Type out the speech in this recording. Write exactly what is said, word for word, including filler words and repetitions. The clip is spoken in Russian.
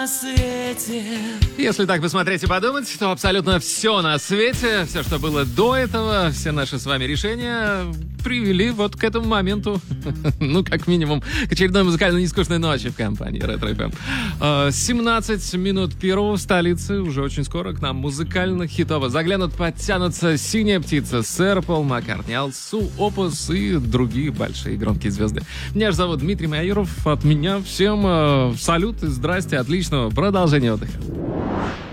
на свете. Если так посмотреть и подумать, то абсолютно все на свете, все, что было до этого, все наши с вами решения привели вот к этому моменту. Ну, как минимум, к очередной музыкальной нескучной ночи в компании Ретро эф эм. семнадцать минут первого в столице. Уже очень скоро к нам музыкально хитово заглянут, подтянутся «Синяя птица», сэр Пол Маккартни, Алсу, Опус и другие большие громкие звезды. Меня же зовут Дмитрий Майоров. От меня всем э, салют и здрасте, отличного продолжения отдыха.